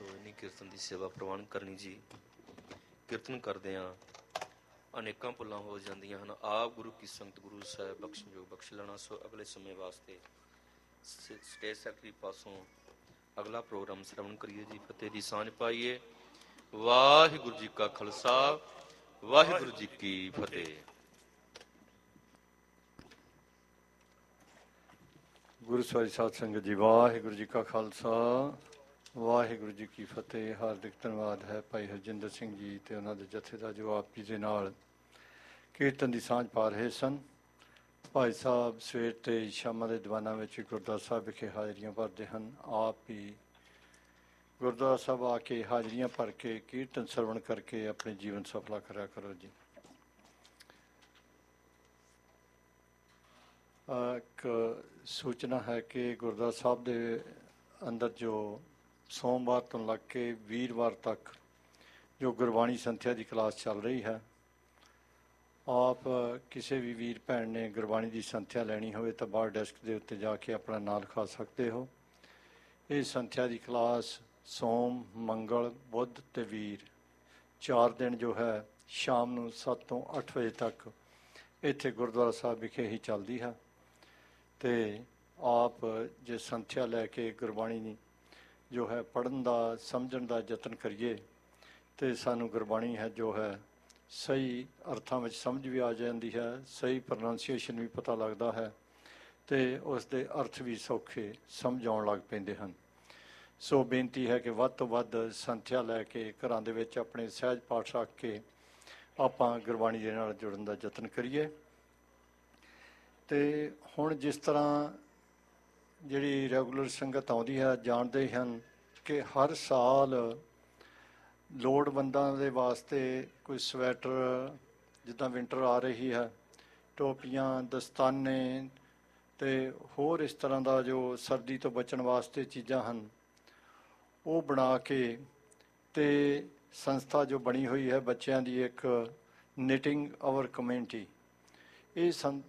ਸੋ ਇੰਨੀ ਕੀਰਤਨ ਦੀ ਸੇਵਾ ਪ੍ਰਵਾਨ ਕਰਨੀ ਜੀ। ਕੀਰਤਨ ਕਰਦਿਆਂ ਅਨੇਕਾਂ ਭੁੱਲਾਂ ਹੋ ਜਾਂਦੀਆਂ ਹਨ। ਆਪ ਗੁਰੂ ਕੀ ਸੰਗਤ ਗੁਰੂ ਸਾਹਿਬ ਬਖਸ਼ਣਯੋਗ ਬਖਸ਼ ਲੈਣਾ। ਸੋ ਅਗਲੇ ਸਮੇਂ ਵਾਸਤੇ ਸਟੇਜ ਸੈਕਟਰੀ ਪਾਸੋਂ ਅਗਲਾ ਪ੍ਰੋਗਰਾਮ ਸ਼ਰਵਣ ਕਰੀਏ ਜੀ। ਫਤਿਹ ਦੀ ਸਾਂਝ ਪਾਈਏ। ਵਾਹਿਗੁਰੂ ਜੀ ਕਾ ਖਾਲਸਾ, ਵਾਹਿਗੁਰੂ ਜੀ ਕੀ ਫਤਿਹ। ਗੁਰੂ ਸਵਾਰੀ ਸਾਧ ਸੰਗਤ ਜੀ, ਵਾਹਿਗੁਰੂ ਜੀ ਕਾ ਖਾਲਸਾ, ਵਾਹਿਗੁਰੂ ਜੀ ਕੀ ਫਤਿਹ। ਹਾਰਦਿਕ ਧੰਨਵਾਦ ਹੈ ਭਾਈ ਹਰਜਿੰਦਰ ਸਿੰਘ ਜੀ ਅਤੇ ਉਹਨਾਂ ਦੇ ਜਥੇ ਦਾ, ਜੋ ਆਪ ਜੀ ਦੇ ਨਾਲ ਕੀਰਤਨ ਦੀ ਸਾਂਝ ਪਾ ਰਹੇ ਸਨ। ਭਾਈ ਸਾਹਿਬ ਸਵੇਰ ਤੇ ਸ਼ਾਮਾਂ ਦੇ ਦੀਵਾਨਾਂ ਵਿੱਚ ਗੁਰਦੁਆਰਾ ਸਾਹਿਬ ਵਿਖੇ ਹਾਜ਼ਰੀਆਂ ਭਰਦੇ ਹਨ। ਆਪ ਵੀ ਗੁਰਦੁਆਰਾ ਸਾਹਿਬ ਆ ਕੇ ਹਾਜ਼ਰੀਆਂ ਭਰ ਕੇ ਕੀਰਤਨ ਸਰਵਣ ਕਰਕੇ ਆਪਣੇ ਜੀਵਨ ਸਫਲਾ ਕਰਿਆ ਕਰੋ ਜੀ। ਇੱਕ ਸੂਚਨਾ ਹੈ ਕਿ ਗੁਰਦੁਆਰਾ ਸਾਹਿਬ ਦੇ ਅੰਦਰ ਜੋ ਸੋਮਵਾਰ ਤੋਂ ਲੱਗ ਕੇ ਵੀਰਵਾਰ ਤੱਕ ਜੋ ਗੁਰਬਾਣੀ ਸੰਥਿਆ ਦੀ ਕਲਾਸ ਚੱਲ ਰਹੀ ਹੈ, ਆਪ ਕਿਸੇ ਵੀ ਵੀਰ ਭੈਣ ਨੇ ਗੁਰਬਾਣੀ ਦੀ ਸੰਥਿਆ ਲੈਣੀ ਹੋਵੇ ਤਾਂ ਬਾਹਰ ਡੈਸਕ ਦੇ ਉੱਤੇ ਜਾ ਕੇ ਆਪਣਾ ਨਾਂ ਲਿਖਾ ਸਕਦੇ ਹੋ। ਇਹ ਸੰਥਿਆ ਦੀ ਕਲਾਸ ਸੋਮ, ਮੰਗਲ, ਬੁੱਧ ਅਤੇ ਵੀਰ 4 ਦਿਨ ਜੋ ਹੈ ਸ਼ਾਮ ਨੂੰ 7 ਤੋਂ 8 ਵਜੇ ਤੱਕ ਇੱਥੇ ਗੁਰਦੁਆਰਾ ਸਾਹਿਬ ਵਿਖੇ ਹੀ ਚੱਲਦੀ ਹੈ। ਅਤੇ ਆਪ ਜੇ ਸੰਥਿਆ ਲੈ ਕੇ ਗੁਰਬਾਣੀ ਜੋ ਹੈ ਪੜ੍ਹਨ ਦਾ, ਸਮਝਣ ਦਾ ਯਤਨ ਕਰੀਏ ਅਤੇ ਸਾਨੂੰ ਗੁਰਬਾਣੀ ਹੈ ਜੋ ਹੈ ਸਹੀ ਅਰਥਾਂ ਵਿੱਚ ਸਮਝ ਵੀ ਆ ਜਾਂਦੀ ਹੈ, ਸਹੀ ਪ੍ਰੋਨਾਂਸੀਏਸ਼ਨ ਵੀ ਪਤਾ ਲੱਗਦਾ ਹੈ ਅਤੇ ਉਸ ਦੇ ਅਰਥ ਵੀ ਸੌਖੇ ਸਮਝ ਆਉਣ ਲੱਗ ਪੈਂਦੇ ਹਨ। ਸੋ ਬੇਨਤੀ ਹੈ ਕਿ ਵੱਧ ਤੋਂ ਵੱਧ ਸੰਥਿਆ ਲੈ ਕੇ ਘਰਾਂ ਦੇ ਵਿੱਚ ਆਪਣੇ ਸਹਿਜ ਪਾਠ ਰੱਖ ਕੇ ਆਪਾਂ ਗੁਰਬਾਣੀ ਦੇ ਨਾਲ ਜੁੜਨ ਦਾ ਯਤਨ ਕਰੀਏ। ਅਤੇ ਹੁਣ ਜਿਸ ਤਰ੍ਹਾਂ ਜਿਹੜੀ ਰੈਗੂਲਰ ਸੰਗਤ ਆਉਂਦੀ ਹੈ, ਜਾਣਦੇ ਹਨ ਕਿ ਹਰ ਸਾਲ ਲੋੜਵੰਦਾਂ ਦੇ ਵਾਸਤੇ ਕੋਈ ਸਵੈਟਰ, ਜਿੱਦਾਂ ਵਿੰਟਰ ਆ ਰਹੀ ਹੈ, ਟੋਪੀਆਂ, ਦਸਤਾਨੇ ਅਤੇ ਹੋਰ ਇਸ ਤਰ੍ਹਾਂ ਦਾ ਜੋ ਸਰਦੀ ਤੋਂ ਬਚਣ ਵਾਸਤੇ ਚੀਜ਼ਾਂ ਹਨ, ਉਹ ਬਣਾ ਕੇ ਅਤੇ ਸੰਸਥਾ ਜੋ ਬਣੀ ਹੋਈ ਹੈ ਬੱਚਿਆਂ ਦੀ, ਇੱਕ ਨਿਟਿੰਗ ਆਵਰ ਕਮਿਊਨਿਟੀ, ਇਹ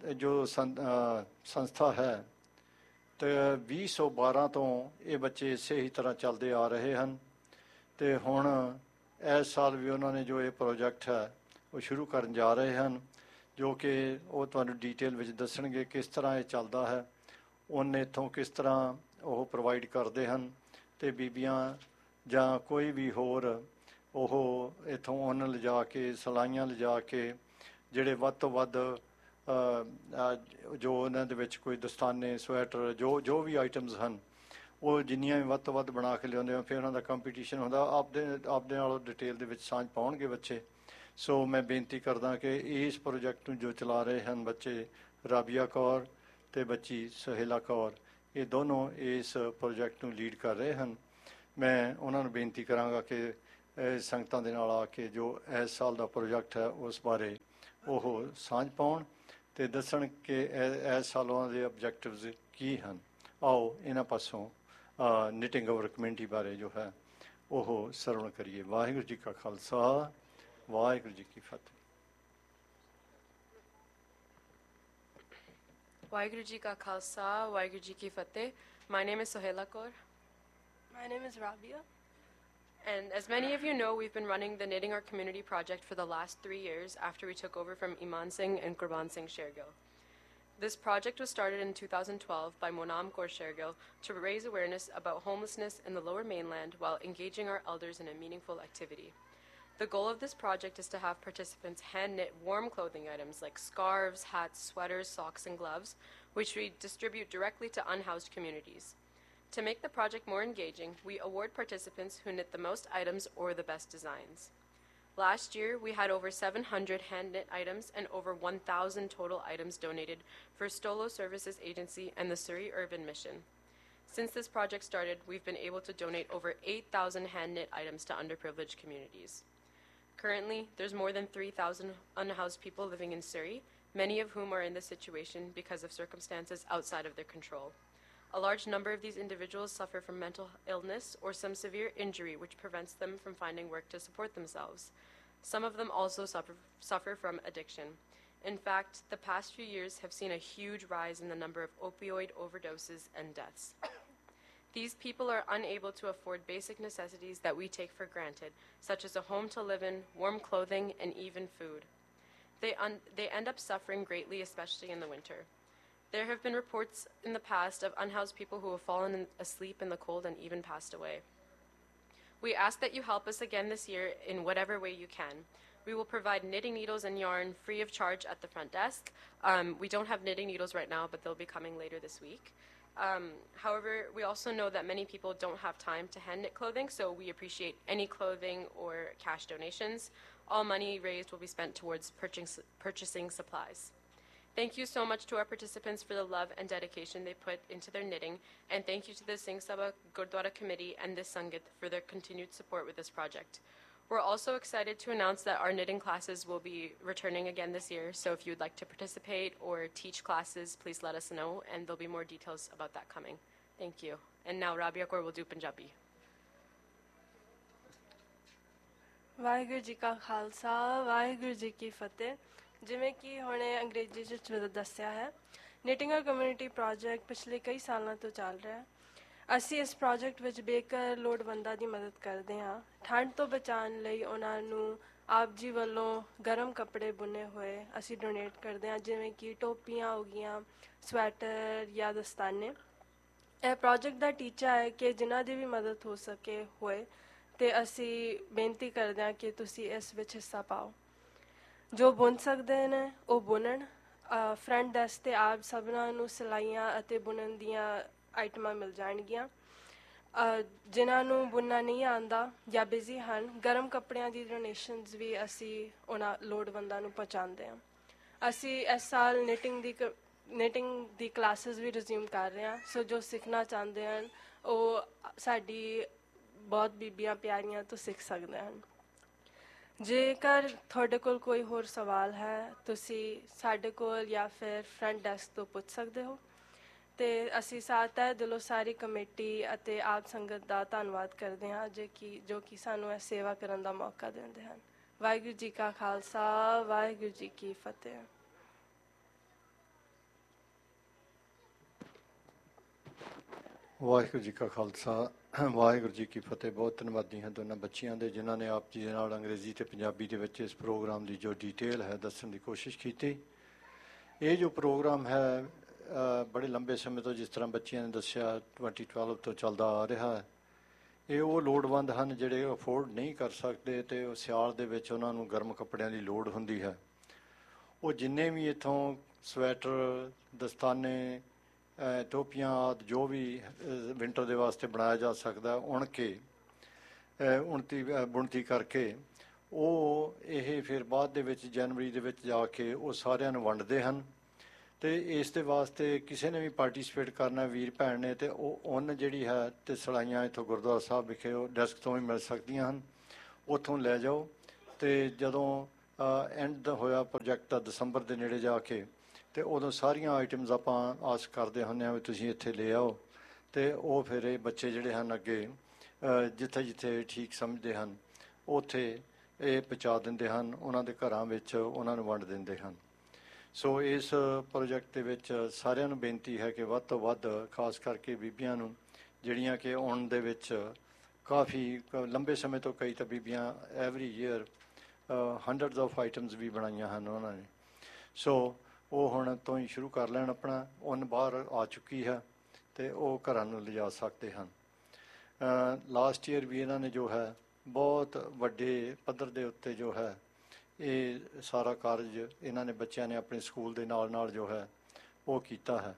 ਸੰਸਥਾ ਹੈ ਅਤੇ 2012 ਤੋਂ ਇਹ ਬੱਚੇ ਇਸੇ ਹੀ ਤਰ੍ਹਾਂ ਚੱਲਦੇ ਆ ਰਹੇ ਹਨ। ਅਤੇ ਹੁਣ ਇਸ ਸਾਲ ਵੀ ਉਹਨਾਂ ਨੇ ਜੋ ਇਹ ਪ੍ਰੋਜੈਕਟ ਹੈ ਉਹ ਸ਼ੁਰੂ ਕਰਨ ਜਾ ਰਹੇ ਹਨ, ਜੋ ਕਿ ਉਹ ਤੁਹਾਨੂੰ ਡੀਟੇਲ ਵਿੱਚ ਦੱਸਣਗੇ ਕਿਸ ਤਰ੍ਹਾਂ ਇਹ ਚੱਲਦਾ ਹੈ, ਉਹਨੇ ਇੱਥੋਂ ਕਿਸ ਤਰ੍ਹਾਂ ਉਹ ਪ੍ਰੋਵਾਈਡ ਕਰਦੇ ਹਨ। ਅਤੇ ਬੀਬੀਆਂ ਜਾਂ ਕੋਈ ਵੀ ਹੋਰ ਉਹ ਇੱਥੋਂ ਉੱਨ ਲਿਜਾ ਕੇ, ਸਿਲਾਈਆਂ ਲਿਜਾ ਕੇ, ਜਿਹੜੇ ਵੱਧ ਤੋਂ ਵੱਧ ਜੋ ਉਹਨਾਂ ਦੇ ਵਿੱਚ ਕੋਈ ਦਸਤਾਨੇ, ਸਵੈਟਰ, ਜੋ ਵੀ ਆਈਟਮਸ ਹਨ, ਉਹ ਜਿੰਨੀਆਂ ਵੀ ਵੱਧ ਤੋਂ ਵੱਧ ਬਣਾ ਕੇ ਲਿਆਉਂਦੇ ਆ, ਫਿਰ ਉਹਨਾਂ ਦਾ ਕੰਪੀਟੀਸ਼ਨ ਹੁੰਦਾ। ਆਪਦੇ ਨਾਲ ਡਿਟੇਲ ਦੇ ਵਿੱਚ ਸਾਂਝ ਪਾਉਣਗੇ ਬੱਚੇ। ਸੋ ਮੈਂ ਬੇਨਤੀ ਕਰਦਾ ਕਿ ਇਸ ਪ੍ਰੋਜੈਕਟ ਨੂੰ ਜੋ ਚਲਾ ਰਹੇ ਹਨ ਬੱਚੇ, ਰਾਬੀਆ ਕੌਰ ਅਤੇ ਬੱਚੀ ਸੁਹੇਲਾ ਕੌਰ, ਇਹ ਦੋਨੋਂ ਇਸ ਪ੍ਰੋਜੈਕਟ ਨੂੰ ਲੀਡ ਕਰ ਰਹੇ ਹਨ। ਮੈਂ ਉਹਨਾਂ ਨੂੰ ਬੇਨਤੀ ਕਰਾਂਗਾ ਕਿ ਸੰਗਤਾਂ ਦੇ ਨਾਲ ਆ ਕੇ ਜੋ ਇਸ ਸਾਲ ਦਾ ਪ੍ਰੋਜੈਕਟ ਹੈ ਉਸ ਬਾਰੇ ਉਹ ਸਾਂਝ ਪਾਉਣ ਅਤੇ ਦੱਸਣ ਕਿ ਇਸ ਸਾਲ ਉਹਨਾਂ ਦੇ ਆਬਜੈਕਟਿਵਜ਼ ਕੀ ਹਨ। ਆਓ ਇਹਨਾਂ ਪਾਸੋਂ ਨਿਟਿੰਗ ਆਵਰ ਕਮਿਊਨਿਟੀ ਬਾਰੇ ਜੋ ਹੈ ਉਹ ਸਰਵਣ ਕਰੀਏ। ਵਾਹਿਗੁਰੂ ਜੀ ਕਾ ਖਾਲਸਾ, ਵਾਹਿਗੁਰੂ ਜੀ ਕੀ ਫਤਿਹ। Waheguru Ji Ka Khalsa, Waheguru Ji Ki Fateh. My name is Sohela Kaur. My name is Rabia. And as many of you know, we've been running the Knitting Our Community project for the last 3 years after we took over from Iman Singh and Gurban Singh Shergill. This project was started in 2012 by Monam Kaur Shergill to raise awareness about homelessness in the Lower Mainland while engaging our elders in a meaningful activity. The goal of this project is to have participants hand-knit warm clothing items like scarves, hats, sweaters, socks, and gloves, which we distribute directly to unhoused communities. To make the project more engaging, we award participants who knit the most items or the best designs. Last year, we had over 700 hand-knit items and over 1,000 total items donated for Stolo Services Agency and the Surrey Urban Mission. Since this project started, we've been able to donate over 8,000 hand-knit items to underprivileged communities. Currently, there's more than 3,000 unhoused people living in Surrey, many of whom are in this situation because of circumstances outside of their control. A large number of these individuals suffer from mental illness or some severe injury which prevents them from finding work to support themselves. Some of them also suffer from addiction. In fact, the past few years have seen a huge rise in the number of opioid overdoses and deaths. These people are unable to afford basic necessities that we take for granted, such as a home to live in, warm clothing, and even food. They end up suffering greatly, especially in the winter. There have been reports in the past of unhoused people who have fallen asleep in the cold and even passed away. We ask that you help us again this year in whatever way you can. We will provide knitting needles and yarn free of charge at the front desk. We don't have knitting needles right now, but they'll be coming later this week. However, we also know that many people don't have time to hand knit clothing, so we appreciate any clothing or cash donations. All money raised will be spent towards purchasing supplies. Thank you so much to our participants for the love and dedication they put into their knitting, and thank you to the Singh Sabha Gurdwara Committee and this Sangat for their continued support with this project. We're also excited to announce that our knitting classes will be returning again this year, so if you would like to participate or teach classes, please let us know, and there'll be more details about that coming. Thank you. And now Rabia Kaur will do Punjabi. Waheguru ji ਕਾ ਖਾਲਸਾ ਵਾਹਿਗੁਰੂ ਜੀ ਕੀ ਫਤਿਹ। ਜਿਵੇਂ ਕਿ ਹੁਣੇ ਅੰਗਰੇਜ਼ੀ 'ਚ ਦੱਸਿਆ ਹੈ, knitting community project ਪਿਛਲੇ ਕਈ ਸਾਲਾਂ ਤੋਂ ਚੱਲ ਰਿਹਾ ਹੈ। ਅਸੀਂ ਇਸ ਪ੍ਰੋਜੈਕਟ ਵਿੱਚ ਬੇਘਰ ਲੋੜਵੰਦਾਂ ਦੀ ਮਦਦ ਕਰਦੇ ਹਾਂ। ਠੰਡ ਤੋਂ ਬਚਾਉਣ ਲਈ ਉਹਨਾਂ ਨੂੰ ਆਪ ਜੀ ਵੱਲੋਂ ਗਰਮ ਕੱਪੜੇ ਬੁਣੇ ਹੋਏ ਅਸੀਂ ਡੋਨੇਟ ਕਰਦੇ ਹਾਂ, ਜਿਵੇਂ ਕਿ ਟੋਪੀਆਂ ਹੋ ਗਈਆਂ, ਸਵੈਟਰ ਜਾਂ ਦਸਤਾਨੇ। ਇਹ ਪ੍ਰੋਜੈਕਟ ਦਾ ਟੀਚਾ ਹੈ ਕਿ ਜਿਨ੍ਹਾਂ ਦੀ ਵੀ ਮਦਦ ਹੋ ਸਕੇ ਹੋਏ ਤੇ ਅਸੀਂ ਬੇਨਤੀ ਕਰਦੇ ਹਾਂ ਕਿ ਤੁਸੀਂ ਇਸ ਵਿੱਚ ਹਿੱਸਾ ਪਾਓ। ਜੋ ਬੁਣ ਸਕਦੇ ਨੇ ਉਹ ਬੁਣਨ। ਫਰੰਟ ਡੈਸਕ 'ਤੇ ਆਪ ਸਭਨਾਂ ਨੂੰ ਸਿਲਾਈਆਂ ਅਤੇ ਬੁਣਨ ਦੀਆਂ ਆਈਟਮਾਂ ਮਿਲ ਜਾਣਗੀਆਂ। ਜਿਨ੍ਹਾਂ ਨੂੰ ਬੁਣਨਾ ਨਹੀਂ ਆਉਂਦਾ ਜਾਂ ਬਿਜ਼ੀ ਹਨ, ਗਰਮ ਕੱਪੜਿਆਂ ਦੀ ਡੋਨੇਸ਼ਨਸ ਵੀ ਅਸੀਂ ਉਹਨਾਂ ਲੋੜਵੰਦਾਂ ਨੂੰ ਪਹੁੰਚਾਉਂਦੇ ਹਾਂ। ਅਸੀਂ ਇਸ ਸਾਲ ਨਿਟਿੰਗ ਦੀ ਕਲਾਸਿਸ ਵੀ ਰਿਜ਼ਿਊਮ ਕਰ ਰਹੇ ਹਾਂ, ਸੋ ਜੋ ਸਿੱਖਣਾ ਚਾਹੁੰਦੇ ਹਨ ਉਹ ਸਾਡੀ ਬਹੁਤ ਬੀਬੀਆਂ ਪਿਆਰੀਆਂ ਤੋਂ ਸਿੱਖ ਸਕਦੇ ਹਨ। ਜੇਕਰ ਤੁਹਾਡੇ ਕੋਲ ਕੋਈ ਹੋਰ ਸਵਾਲ ਹੈ, ਤੁਸੀਂ ਸਾਡੇ ਕੋਲ ਜਾਂ ਫਿਰ ਫਰੰਟ ਡੈਸਕ ਤੋਂ ਪੁੱਛ ਸਕਦੇ ਹੋ। ਅਤੇ ਅਸੀਂ ਤਹਿ ਦਿਲੋਂ ਸਾਰੀ ਕਮੇਟੀ ਅਤੇ ਆਪ ਸੰਗਤ ਦਾ ਧੰਨਵਾਦ ਕਰਦੇ ਹਾਂ ਜੋ ਕਿ ਸਾਨੂੰ ਇਹ ਸੇਵਾ ਕਰਨ ਦਾ ਮੌਕਾ ਦਿੰਦੇ ਹਨ। ਵਾਹਿਗੁਰੂ ਜੀ ਕਾ ਖਾਲਸਾ ਵਾਹਿਗੁਰੂ ਜੀ ਕੀ ਫਤਿਹ। ਵਾਹਿਗੁਰੂ ਜੀ ਕਾ ਖਾਲਸਾ ਵਾਹਿਗੁਰੂ ਜੀ ਕੀ ਫਤਿਹ। ਬਹੁਤ ਧੰਨਵਾਦੀ ਹਾਂ ਦੋਨਾਂ ਬੱਚਿਆਂ ਦੇ, ਜਿਨ੍ਹਾਂ ਨੇ ਆਪ ਜੀ ਦੇ ਨਾਲ ਅੰਗਰੇਜ਼ੀ ਅਤੇ ਪੰਜਾਬੀ ਦੇ ਵਿੱਚ ਇਸ ਪ੍ਰੋਗਰਾਮ ਦੀ ਜੋ ਡਿਟੇਲ ਹੈ ਦੱਸਣ ਦੀ ਕੋਸ਼ਿਸ਼ ਕੀਤੀ। ਇਹ ਜੋ ਪ੍ਰੋਗਰਾਮ ਹੈ ਬੜੇ ਲੰਬੇ ਸਮੇਂ ਤੋਂ, ਜਿਸ ਤਰ੍ਹਾਂ ਬੱਚਿਆਂ ਨੇ ਦੱਸਿਆ, 2012 ਤੋਂ ਚੱਲਦਾ ਆ ਰਿਹਾ ਹੈ। ਇਹ ਉਹ ਲੋੜਵੰਦ ਹਨ ਜਿਹੜੇ ਅਫੋਰਡ ਨਹੀਂ ਕਰ ਸਕਦੇ ਅਤੇ ਉਹ ਸਿਆਲ ਦੇ ਵਿੱਚ ਉਹਨਾਂ ਨੂੰ ਗਰਮ ਕੱਪੜਿਆਂ ਦੀ ਲੋੜ ਹੁੰਦੀ ਹੈ। ਉਹ ਜਿੰਨੇ ਵੀ ਇੱਥੋਂ ਸਵੈਟਰ, ਦਸਤਾਨੇ, ਟੋਪੀਆਂ ਆਦਿ ਜੋ ਵੀ ਵਿੰਟਰ ਦੇ ਵਾਸਤੇ ਬਣਾਇਆ ਜਾ ਸਕਦਾ ਉਣ ਕੇ ਬੁਣਤੀ ਕਰਕੇ ਉਹ ਇਹ ਫਿਰ ਬਾਅਦ ਦੇ ਵਿੱਚ ਜਨਵਰੀ ਦੇ ਵਿੱਚ ਜਾ ਕੇ ਉਹ ਸਾਰਿਆਂ ਨੂੰ ਵੰਡਦੇ ਹਨ। ਅਤੇ ਇਸ ਦੇ ਵਾਸਤੇ ਕਿਸੇ ਨੇ ਵੀ ਪਾਰਟੀਸਪੇਟ ਕਰਨਾ ਵੀਰ ਭੈਣ ਨੇ, ਅਤੇ ਉਹ ਉੱਨ ਜਿਹੜੀ ਹੈ ਅਤੇ ਸਿਲਾਈਆਂ ਇੱਥੋਂ ਗੁਰਦੁਆਰਾ ਸਾਹਿਬ ਵਿਖੇ ਉਹ ਡੈਸਕ ਤੋਂ ਵੀ ਮਿਲ ਸਕਦੀਆਂ ਹਨ, ਉੱਥੋਂ ਲੈ ਜਾਓ। ਅਤੇ ਜਦੋਂ ਐਂਡ ਹੋਇਆ ਪ੍ਰੋਜੈਕਟ ਦਾ ਦਸੰਬਰ ਦੇ ਨੇੜੇ ਜਾ ਕੇ, ਅਤੇ ਉਦੋਂ ਸਾਰੀਆਂ ਆਈਟਮਸ ਆਪਾਂ ਆਸ ਕਰਦੇ ਹੁੰਦੇ ਹਾਂ ਵੀ ਤੁਸੀਂ ਇੱਥੇ ਲੈ ਆਓ, ਅਤੇ ਉਹ ਫਿਰ ਇਹ ਬੱਚੇ ਜਿਹੜੇ ਹਨ ਅੱਗੇ ਜਿੱਥੇ ਜਿੱਥੇ ਠੀਕ ਸਮਝਦੇ ਹਨ ਉੱਥੇ ਇਹ ਪਹੁੰਚਾ ਦਿੰਦੇ ਹਨ, ਉਹਨਾਂ ਦੇ ਘਰਾਂ ਵਿੱਚ ਉਹਨਾਂ ਨੂੰ ਵੰਡ ਦਿੰਦੇ ਹਨ। ਸੋ ਇਸ ਪ੍ਰੋਜੈਕਟ ਦੇ ਵਿੱਚ ਸਾਰਿਆਂ ਨੂੰ ਬੇਨਤੀ ਹੈ ਕਿ ਵੱਧ ਤੋਂ ਵੱਧ, ਖਾਸ ਕਰਕੇ ਬੀਬੀਆਂ ਨੂੰ, ਜਿਹੜੀਆਂ ਕਿ ਆਉਣ ਦੇ ਵਿੱਚ ਕਾਫੀ ਲੰਬੇ ਸਮੇਂ ਤੋਂ ਕਈ ਤਾਂ ਬੀਬੀਆਂ every year hundreds of items ਵੀ ਬਣਾਈਆਂ ਹਨ ਉਹਨਾਂ ਨੇ। ਸੋ ਉਹ ਹੁਣ ਤੋਂ ਹੀ ਸ਼ੁਰੂ ਕਰ ਲੈਣ ਆਪਣਾ। ਉੱਨ ਬਾਹਰ ਆ ਚੁੱਕੀ ਹੈ ਅਤੇ ਉਹ ਘਰਾਂ ਨੂੰ ਲਿਜਾ ਸਕਦੇ ਹਨ। ਲਾਸਟ ਈਅਰ ਵੀ ਇਹਨਾਂ ਨੇ ਜੋ ਹੈ ਬਹੁਤ ਵੱਡੇ ਪੱਧਰ ਦੇ ਉੱਤੇ ਜੋ ਹੈ ਇਹ ਸਾਰਾ ਕਾਰਜ ਇਹਨਾਂ ਨੇ ਬੱਚਿਆਂ ਨੇ ਆਪਣੇ ਸਕੂਲ ਦੇ ਨਾਲ ਨਾਲ ਜੋ ਹੈ ਉਹ ਕੀਤਾ ਹੈ।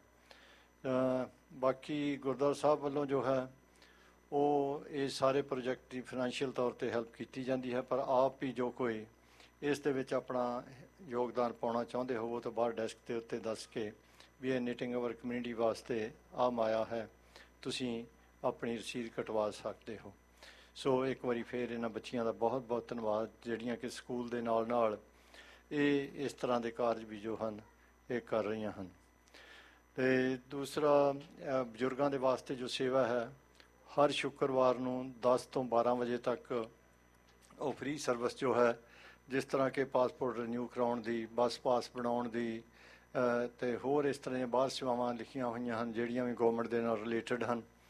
ਬਾਕੀ ਗੁਰਦੁਆਰਾ ਸਾਹਿਬ ਵੱਲੋਂ ਜੋ ਹੈ ਉਹ ਇਹ ਸਾਰੇ ਪ੍ਰੋਜੈਕਟ ਦੀ ਫਾਈਨੈਂਸ਼ੀਅਲ ਤੌਰ 'ਤੇ ਹੈਲਪ ਕੀਤੀ ਜਾਂਦੀ ਹੈ, ਪਰ ਆਪ ਵੀ ਜੋ ਕੋਈ ਇਸ ਦੇ ਵਿੱਚ ਆਪਣਾ ਯੋਗਦਾਨ ਪਾਉਣਾ ਚਾਹੁੰਦੇ ਹੋ ਤਾਂ ਬਾਹਰ ਡੈਸਕ ਦੇ ਉੱਤੇ ਦੱਸ ਕੇ ਵੀ ਇਹ ਨਿਟਿੰਗ ਅਵਰ ਕਮਿਊਨਿਟੀ ਵਾਸਤੇ ਆਮ ਆਇਆ ਹੈ, ਤੁਸੀਂ ਆਪਣੀ ਰਸੀਦ ਕਟਵਾ ਸਕਦੇ ਹੋ। ਸੋ ਇੱਕ ਵਾਰੀ ਫਿਰ ਇਹਨਾਂ ਬੱਚੀਆਂ ਦਾ ਬਹੁਤ ਬਹੁਤ ਧੰਨਵਾਦ, ਜਿਹੜੀਆਂ ਕਿ ਸਕੂਲ ਦੇ ਨਾਲ ਨਾਲ ਇਹ ਇਸ ਤਰ੍ਹਾਂ ਦੇ ਕਾਰਜ ਵੀ ਜੋ ਹਨ ਇਹ ਕਰ ਰਹੀਆਂ ਹਨ। ਅਤੇ ਦੂਸਰਾ, ਬਜ਼ੁਰਗਾਂ ਦੇ ਵਾਸਤੇ ਜੋ ਸੇਵਾ ਹੈ, ਹਰ ਸ਼ੁੱਕਰਵਾਰ ਨੂੰ 10 ਤੋਂ 12 ਵਜੇ ਤੱਕ ਉਹ ਫ੍ਰੀ ਸਰਵਿਸ ਜੋ ਹੈ, ਜਿਸ ਤਰ੍ਹਾਂ ਕਿ ਪਾਸਪੋਰਟ ਰਿਨਿਊ ਕਰਾਉਣ ਦੀ, ਬੱਸ ਪਾਸ ਬਣਾਉਣ ਦੀ ਅਤੇ ਹੋਰ ਇਸ ਤਰ੍ਹਾਂ ਦੀਆਂ ਬਾਹਰ ਸੇਵਾਵਾਂ ਲਿਖੀਆਂ ਹੋਈਆਂ ਹਨ ਜਿਹੜੀਆਂ ਵੀ ਗੌਰਮੈਂਟ ਦੇ ਨਾਲ ਰਿਲੇਟਡ ਹਨ,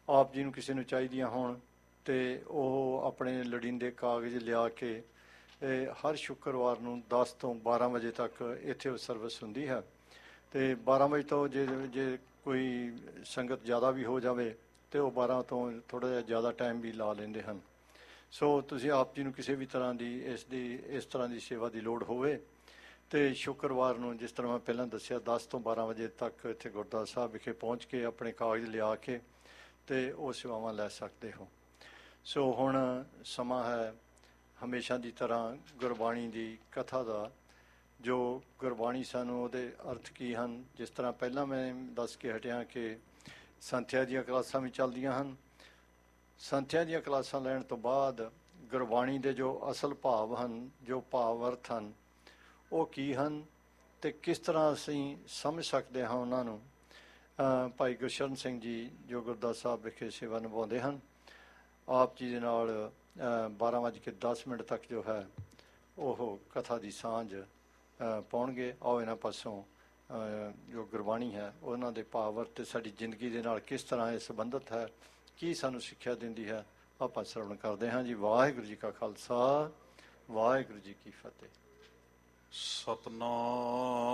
ਆਪ ਜੀ ਨੂੰ ਕਿਸੇ ਨੂੰ ਚਾਹੀਦੀਆਂ ਹੋਣ ਤੇ ਉਹ ਆਪਣੇ ਲੋੜੀਂਦੇ ਕਾਗਜ਼ ਲਿਆ ਕੇ ਹਰ ਸ਼ੁੱਕਰਵਾਰ ਨੂੰ 10 ਤੋਂ 12 ਵਜੇ ਤੱਕ ਇੱਥੇ ਉਹ ਸਰਵਿਸ ਹੁੰਦੀ ਹੈ ਤੇ 12 ਵਜੇ ਤੋਂ ਜੇ ਕੋਈ ਸੰਗਤ ਜ਼ਿਆਦਾ ਵੀ ਹੋ ਜਾਵੇ ਤੇ ਉਹ 12 ਤੋਂ ਥੋੜ੍ਹਾ ਜਿਹਾ ਜ਼ਿਆਦਾ ਟਾਈਮ ਵੀ ਲਾ ਲੈਂਦੇ ਹਨ। ਸੋ ਤੁਸੀਂ ਆਪ ਜੀ ਨੂੰ ਕਿਸੇ ਵੀ ਤਰ੍ਹਾਂ ਦੀ ਇਸ ਤਰ੍ਹਾਂ ਦੀ ਸੇਵਾ ਦੀ ਲੋੜ ਹੋਵੇ ਤੇ ਸ਼ੁੱਕਰਵਾਰ ਨੂੰ ਜਿਸ ਤਰ੍ਹਾਂ ਮੈਂ ਪਹਿਲਾਂ ਦੱਸਿਆ 10 ਤੋਂ 12 ਵਜੇ ਤੱਕ ਇੱਥੇ ਗੁਰਦੁਆਰਾ ਸਾਹਿਬ ਵਿਖੇ ਪਹੁੰਚ ਕੇ ਆਪਣੇ ਕਾਗਜ਼ ਲਿਆ ਕੇ ਤੇ ਉਹ ਸੇਵਾਵਾਂ ਲੈ ਸਕਦੇ ਹੋ। ਸੋ ਹੁਣ ਸਮਾਂ ਹੈ ਹਮੇਸ਼ਾ ਦੀ ਤਰ੍ਹਾਂ ਗੁਰਬਾਣੀ ਦੀ ਕਥਾ ਦਾ। ਜੋ ਗੁਰਬਾਣੀ ਸਾਨੂੰ ਉਹਦੇ ਅਰਥ ਕੀ ਹਨ, ਜਿਸ ਤਰ੍ਹਾਂ ਪਹਿਲਾਂ ਮੈਂ ਦੱਸ ਕੇ ਹਟਿਆ ਕਿ ਸੰਥਿਆ ਦੀਆਂ ਕਲਾਸਾਂ ਵੀ ਚੱਲਦੀਆਂ ਹਨ। ਸੰਥਿਆ ਦੀਆਂ ਕਲਾਸਾਂ ਲੈਣ ਤੋਂ ਬਾਅਦ ਗੁਰਬਾਣੀ ਦੇ ਜੋ ਅਸਲ ਭਾਵ ਹਨ, ਜੋ ਭਾਵ ਅਰਥ ਹਨ, ਉਹ ਕੀ ਹਨ ਤੇ ਕਿਸ ਤਰ੍ਹਾਂ ਅਸੀਂ ਸਮਝ ਸਕਦੇ ਹਾਂ ਉਹਨਾਂ ਨੂੰ। ਭਾਈ ਗੁਰਸ਼ਰਨ ਸਿੰਘ ਜੀ ਜੋ ਗੁਰਦੁਆਰਾ ਸਾਹਿਬ ਵਿਖੇ ਸੇਵਾ ਨਿਭਾਉਂਦੇ ਹਨ, ਆਪ ਜੀ ਦੇ ਨਾਲ 12:10 ਤੱਕ ਜੋ ਹੈ ਉਹ ਕਥਾ ਦੀ ਸਾਂਝ ਪਾਉਣਗੇ। ਆਓ ਇਹਨਾਂ ਪਾਸੋਂ ਜੋ ਗੁਰਬਾਣੀ ਹੈ ਉਹਨਾਂ ਦੇ ਭਾਵ ਅਰਥ ਤੇ ਸਾਡੀ ਜ਼ਿੰਦਗੀ ਦੇ ਨਾਲ ਕਿਸ ਤਰ੍ਹਾਂ ਇਹ ਸੰਬੰਧਿਤ ਹੈ, ਕੀ ਸਾਨੂੰ ਸਿੱਖਿਆ ਦਿੰਦੀ ਹੈ, ਆਪਾਂ ਸਰਵਣ ਕਰਦੇ ਹਾਂ ਜੀ। ਵਾਹਿਗੁਰੂ ਜੀ ਕਾ ਖਾਲਸਾ, ਵਾਹਿਗੁਰੂ ਜੀ ਕੀ ਫਤਿਹ। ਸਤਨਾਮ